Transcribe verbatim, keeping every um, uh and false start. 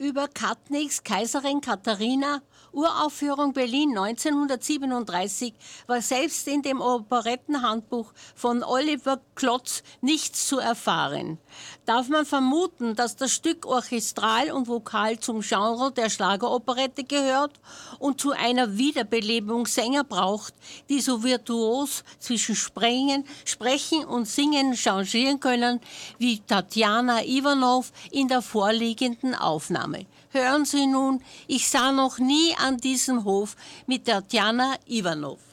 über Katnigs Kaiserin Katharina, Uraufführung Berlin neunzehnhundertsiebenunddreißig, war selbst in dem Operettenhandbuch von Oliver Klotz nichts zu erfahren. Darf man vermuten, dass das Stück orchestral und vokal zum Genre der Schlageroperette gehört und zu einer Wiederbelebung Sänger braucht, die so virtuos zwischen Sprengen, Sprechen und Singen changieren können, wie Tatjana Iwanow in der vorliegenden Aufnahme. Hören Sie nun, ich sah noch nie an diesem Hof mit Tatjana Iwanow.